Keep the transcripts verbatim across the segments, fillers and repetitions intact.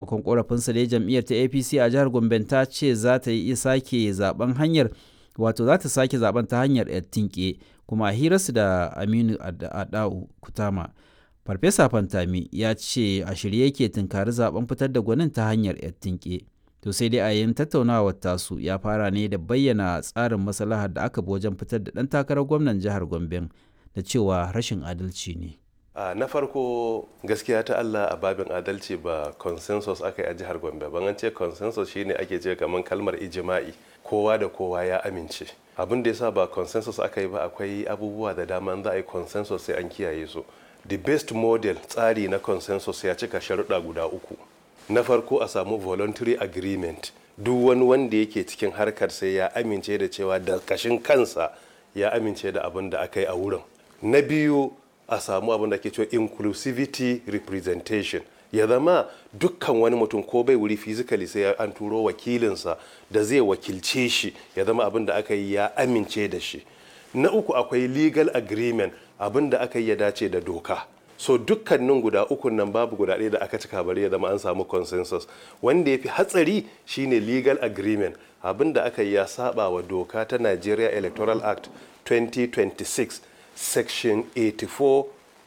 sakamakon korafinsa da jam'iyyar ta A P C a jihar Gombe ta ce za ta yi sake zaben hanyar wato za ta sake zaben ta hanyar tinke kuma a hirarsu da Aminu Adau Kutama Farfesa Fantami ya ce a shirye yake tunkari zaben fitar da gwanin ta hanyar tinke. To sai dai a yin tattaunawar tasu ya fara ne da bayyana tsarin maslahar da aka bi wajen fitar da ɗan takarar gwamnan jihar Gombe da cewa rashin adalci ne. Uh, na farko gaskiya ta Allah a babin adalci ba consensus aka yi a jihar Gombe ban an ce consensus shine ake ce kamar kalmar ijima'i kowa da kowa ya amince abin da yasa ba consensus aka yi ba akwai abubuwa da dama za a yi consensus sai an kiyaye su. The best model tsari na consensus ya cika sharuɗa guda uku. Na farko a samu voluntary agreement duk wani wanda yake cikin harkar sai ya amince da cewa da kashin kansa ya amince da abin da aka yi a wurin. Na biyu a samu abin da ke cewa inclusivity representation ya zama dukkan wani mutum ko bai wuri physically sai an turo wakilinsa da zai wakilce shi ya zama abin da aka yi ya amince da shi. Na uku akwai legal agreement abin da aka yi ya dace da doka. So dukkanin guda ukun nan babu guda ɗaya da aka cika bari ya zama an samu consensus. Wanda ya fi hatsari shine legal agreement abin da aka yi ya saba wa doka ta Nigeria Electoral Act twenty twenty-six section eighty-four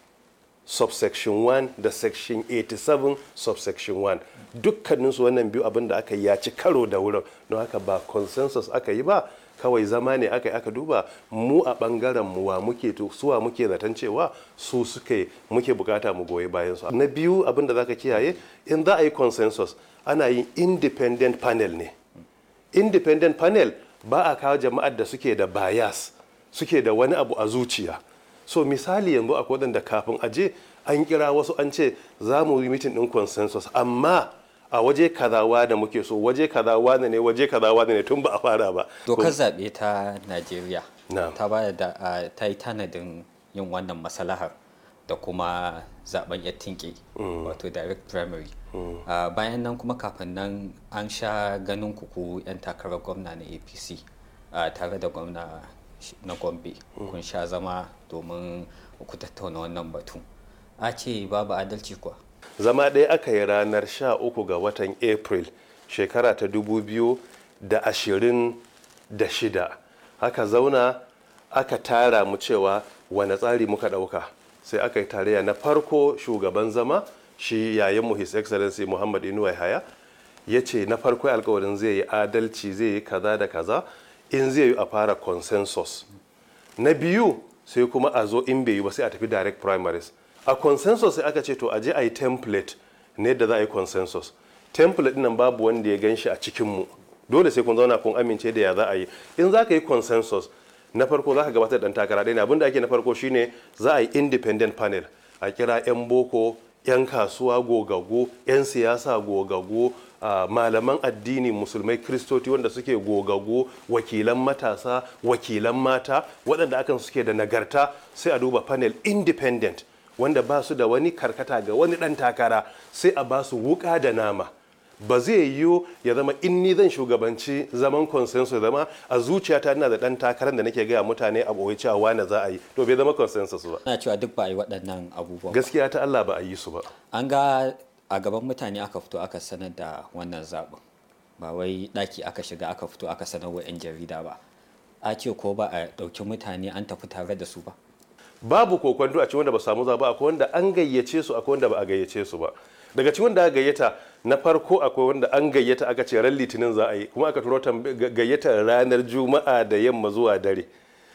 subsection one da section eighty-seven subsection one dukkaninsu wannan biyu abin da aka yi ya ci karo da wurin don haka ba consensus aka yi ba kawai zama ne aka yi aka duba mu a bangaren mu wa muke suwa muke zaton cewa su suke muke bukata mu goyi bayan su. Na biyu abin da zaka kiyaye in za a yi consensus ana yin independent panel ne. Independent panel ba a kawo jama'ar da suke da bias suke da wani abu a zuciya. So misali yanzu akwai wadanda kafin aje an kira wasu an ce za mu yi meeting din consensus amma a waje kazawa da muke so waje kazawa ne waje kazawa ne tun ba a fara ba. Dokar zaɓe ta Najeriya ta ba da ta yi tanadin yin wannan masalahar da kuma zaben yattinke wato direct primary. Bayan nan kuma kafin nan an sha ganin kuku 'yan takarar gwamna na A P C tare da gwamna na Gombe kun sha zama domin ku tattauna wannan batu. A ce babu adalci kuwa? Zama ɗaya aka yi ranar sha uku ga watan April shekara ta dubu biyu da ashirin da shida. Aka zauna aka tara mu cewa wane tsari muka ɗauka. Sai aka yi tarayya na farko shugaban zama shi yayinmu His Excellency Muhammad Inuwa Yahaya ya ce na farko alkawarin zai yi adalci zai yi kaza da kaza in zai yi a fara consensus. Na biyu sai kuma a zo in bai yi ba sai a tafi direct primaries. A consensus sai aka ce to aje a yi template ne da za a yi consensus. Template nan babu wanda ya gan shi a cikinmu. Dole sai kun zauna kun amince da ya za a yi. In za ka yi consensus na farko za ka gabatar da ɗan takara ɗaya ne abinda ake na farko shine za a yi independent panel a kira 'yan boko 'yan kasuwa gogaggo 'yan siyasa gogaggo uh, malaman addini musulmai kristoti wanda suke gogaggo wakilan matasa wakilan mata waɗanda akan suke da nagarta sai a duba panel independent wanda ba su da wani karkata ga wani ɗan takara sai a ba su wuƙa da nama. Ba zai yiwu ya zama in ni zan shugabanci zaman consensus zama a zuciyata ina da ɗan takarar da nake gaya mutane a ɓoye cewa wane za a yi to bai zama consensus ba. Ana cewa duk ba a yi waɗannan abubuwan. Gaskiya ta Allah ba a yi su ba. An ga a gaban mutane aka fito aka sanar da wannan zaɓin ba wai ɗaki aka shiga aka fito aka sanar wa 'yan jarida ba. A ce ko ba a ɗauki mutane an tafi tare da su ba. Babu kokwanto a cikin wanda ba samu zaɓa akwai wanda an gayyace su akwai wanda ba a gayyace su ba. Daga cikin wanda aka gayyata na farko akwai wanda an gayyata aka ce ran litinin za a yi kuma aka turo gayyata ranar juma'a da yamma zuwa dare.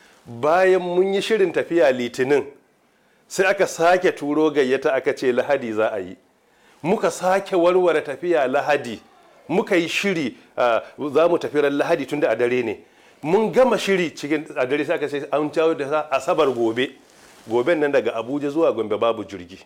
Bayan mun yi shirin tafiya litinin sai aka sake turo gayyata aka ce lahadi za a yi. Muka sake warware tafiya lahadi muka yi shiri za mu tafi ran lahadi tun da a dare ne. Mun gama shiri cikin a dare sai aka ce an jawo da asabar gobe. Goben nan daga Abuja zuwa Gombe babu jirgi.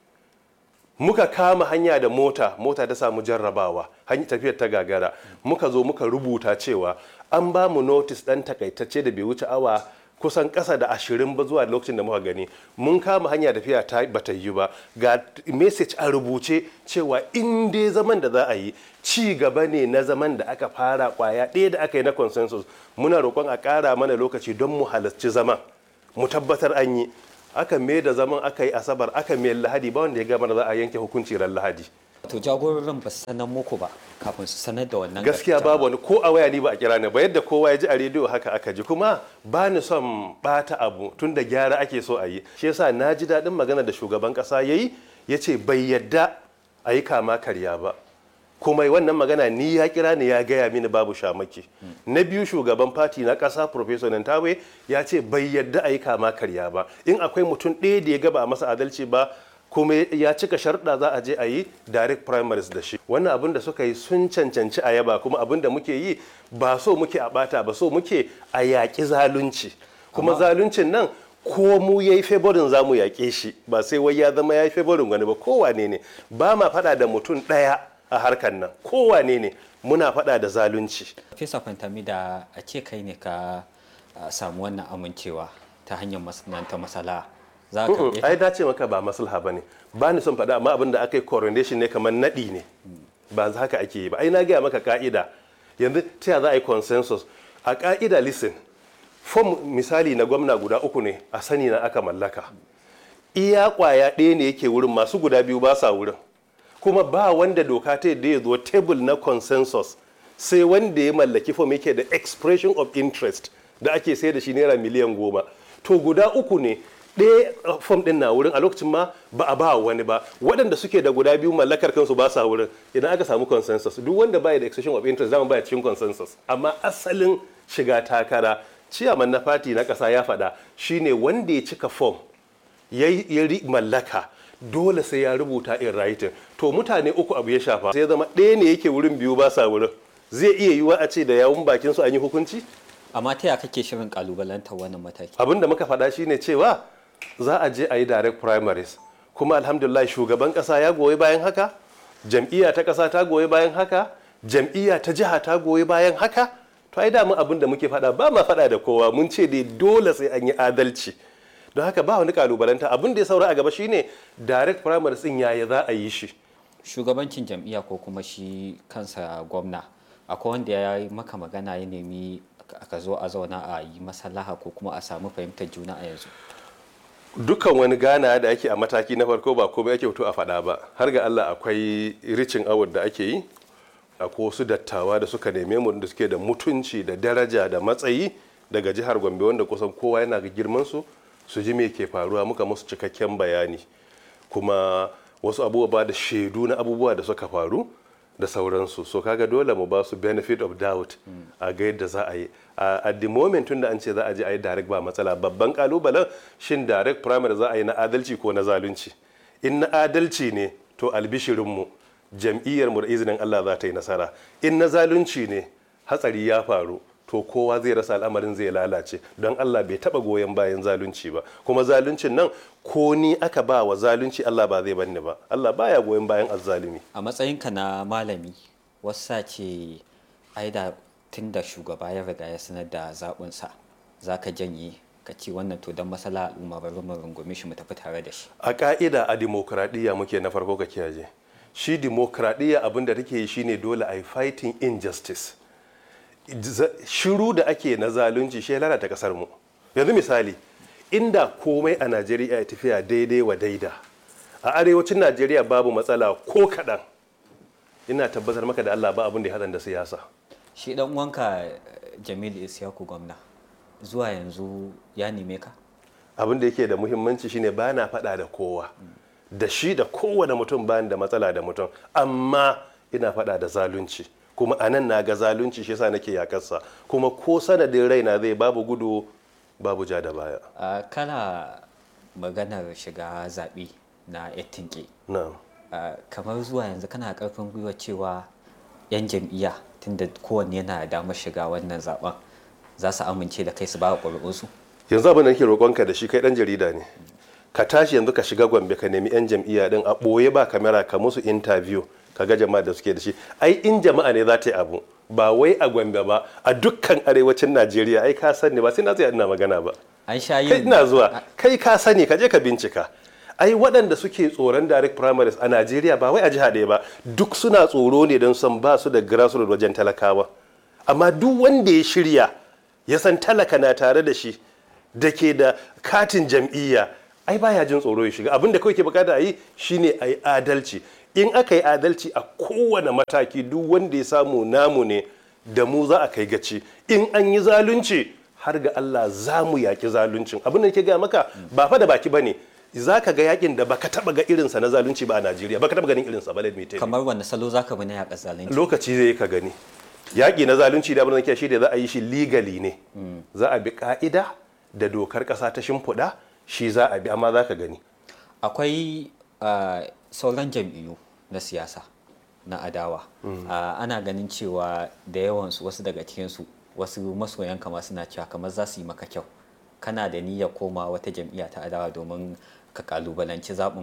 Muka kama hanya da mota, mota ta samu jarrabawa, hanyar tafiyar ta gagara. Muka zo muka rubuta cewa an ba mu notice ɗan takaitacce da bai wuce awa kusan ƙasa da ashirin ba zuwa lokacin da muka gani. Mun kama hanya tafiya ta bata yi ba. Ga message a rubuce cewa in dai zaman da za a yi ci gaba ne na zaman da aka fara kwaya ɗaya da aka yi na consensus. Muna roƙon a ƙara mana lokaci don mu halarci zaman. Mu tabbatar an yi. Aka mai da zaman aka yi asabar aka mai lahadi ba wanda ya gama da za a yanke hukunci ran lahadi to jagororin ba su sanar muku ba kafin su sanar da wannan gaskiya babu wani ko a waya ni ba a kira ni ba, yadda kowa ya ji a rediyo haka aka ji. Kuma ba ni son bata abu tun da gyara ake so a yi, shi yasa na ji daɗin magana da shugaban ƙasa ya yi, ya ce bai yadda a yi kama karya ba, kuma wannan magana ni ya kira ni ya gaya mini babu shamaki. Na biyu, shugaban fati na ƙasa Professor Nantawe ya ce bai yadda a yi kama karya ba, in akwai mutum ɗaya da ya gaba a masa adalci ba kuma ya cika sharuɗa za a je a yi direct primaries da shi. Wannan abin da suka yi sun cancanci a yaba, kuma abin da muke yi ba so muke a bata ba, so muke a yaƙi zalunci, kuma zaluncin nan ko mu ya yi favorin za mu yaƙe shi, ba sai wai ya zama ya yi favorin wani ba. Kowane ne, ba ma faɗa da mutum ɗaya a harkar nan, kowane ne muna faɗa da zalunci. Fesa Fantami, da a ce kai ne ka samu wannan amincewa ta hanyar masana'anta masala za ka ai dace maka ba maslaha bane, ba ni son faɗa, amma abin da aka yi coronation ne kamar naɗi ne, ba za haka ake yi ba. Ai na gaya maka ka'ida, yanzu ta za a yi consensus a ka'ida. Listen, form misali na gwamna guda uku ne a sani na aka mallaka, iya kwaya ɗaya ne yake wurin, masu guda biyu ba sa wurin, kuma ba wanda doka ta yadda ya zo table na consensus sai wanda ya mallaki form yake da expression of interest da ake sai da shi naira miliyan goma. To guda uku ne, ɗaya fom ɗin na wurin a lokacin ma ba a ba wani ba, waɗanda suke da guda biyu mallakar kansu ba sa wurin. Idan aka samu consensus, duk wanda baya da expression of interest zama baya cikin consensus. Amma asalin shiga takara, ciyaman na fati na ƙasa ya faɗa, shine wanda ya cika fom ya mallaka dole sai ya rubuta in writing. To mutane uku abu ya shafa, sai zama ɗaya ne yake wurin, biyu ba sa wurin. Zai iya yiwuwa a ce da yawun bakin su an yi hukunci. Amma ta ya kake shirin kalubalantar wannan mataki? Abin da muka faɗa shine cewa za a je a yi direct primaries, kuma alhamdulillah shugaban kasa ya goyi bayan haka, jam'iyya ta kasa ta goyi bayan haka, jam'iyya ta jiha ta goyi bayan haka. To ai damu abin da muke faɗa ba ma faɗa da kowa, mun ce dai dole sai an yi adalci, don haka ba wani kalubalanta. Abin da ya saura a gaba shine direct primaries din yaya za a yi shi. Shugabancin jam'iyya ko kuma shi kansa gwamna, akwai wanda ya yi maka magana ya nemi ka zo a zauna a yi maslaha ko kuma a samu fahimtar juna a yanzu? Dukkan wani gana da ake a mataki na farko ba komai ake fito a faɗa ba, har ga Allah akwai ricin award da ake yi, akwai wasu dattawa da suka neme mu da suke da mutunci da daraja da matsayi daga jihar Gombe, wanda kusan kowa yana ga girman su su ji me ke faruwa, muka musu cikakken bayani, kuma wasu abubuwa da shaidu na abubuwa da suka faru da sauransu. So kaga dole mu ba su benefit of doubt a ga yadda za a yi. At the moment tun da an ce za a je a yi direct ba matsala, babban kalubalen shin direct primary za a yi na adalci ko na zalunci. In na adalci ne to albishirinmu, jam'iyyar mu da izinin Allah za ta yi nasara. In na zalunci ne hatsari ya faru, to kowa zai rasa, al'amarin zai lalace, don Allah bai taba goyon bayan zalunci ba. Kuma zaluncin nan ko ni aka ba wa zalunci, Allah ba zai banni ba, Allah baya goyon bayan azzalumi. A matsayinka na malami, wasa ce ai da tun da shugaba ya riga ya sanar da zaɓinsa za ka janye ka ci wannan to don masala al'umma bari mu rungume shi mu tafi tare da shi? A ka'ida a dimokuraɗiyya muke, na farko ka kiyaye shi dimokuraɗiyya abin da take yi shine dole a yi fighting injustice. Shiru da ake na zalunci shi ya lalata kasar mu. Yanzu misali, inda komai a Najeriya ya tafiya daidai wa daida, a arewacin Najeriya babu matsala ko kaɗan, ina tabbatar maka da Allah ba abin da ya haɗa da siyasa. Shi dan uwanka Jamilu Isyaku gwamna zuwa yanzu ya neme ka? Abin da yake da muhimmanci shine ba na faɗa da kowa, da shi da kowane mutum bayan da matsala da mutum, amma ina faɗa da zalunci, kuma a nan na ga zalunci, shi yasa nake yakarsa, kuma ko sanadin raina zai babu gudu babu ja da baya. Uh, kana maganar shiga zaɓe na yattinke. Na'am. Uh, kamar zuwa yanzu kana ƙarfin gwiwa cewa 'yan jam'iyya tunda kowanne yana da damar shiga wannan zaben za su amince da kai su ba ƙuri'unsu? Yanzu abin da nake roƙonka da shi, kai ɗan jarida ne, ka tashi yanzu ka shiga Gombe ka nemi 'yan jam'iyya din a ɓoye ba kamera, ka musu interview ka ga jama'a da suke da shi. Ai in jama'a ne za ta yi abu, ba wai a Gombe ba, a dukkan arewacin Najeriya. Ai ka sani, ba sai na tsaya ina magana ba, an sha yin kai ina zuwa, kai ka sani, ka je ka bincika. Ai waɗanda suke tsoron direct primaries a Najeriya ba wai a jiha ɗaya ba, duk suna tsoro ne don san ba su da grassroots wajen talakawa. Amma duk wanda ya shirya ya san talaka na tare da shi, da ke da katin jam'iyya, ai baya jin tsoro ya shiga. Abin da kawai ke bukata a yi shine a yi adalci. in aka yi adalci a kowane mataki duk wanda ya samu namu ne da mu za a kai gaci. In an yi zalunci har ga Allah za mu yaƙi zaluncin. Abin da ke gaya maka ba fa da baki bane, za ka ga yakin da baka taba ga irinsa na zalunci ba a Najeriya, baka taba ganin irinsa ba. Kamar wanne salo za ka bi na yaƙa zalunci? Lokaci zai ka gani yaƙi na zalunci da abin da ke shi da za a yi shi legally ne, za a bi ka'ida da dokar ƙasa ta shimfiɗa, shi za a bi, amma za ka gani akwai uh, sauran jam'iyyu na siyasa na adawa. mm. uh, ana ganin cewa da yawansu, wasu daga cikinsu, wasu masoyan kama suna cewa kamar za su yi maka kyau, kana da niyyar koma wata jam'iyya ta adawa domin ka kalubalanci zaɓin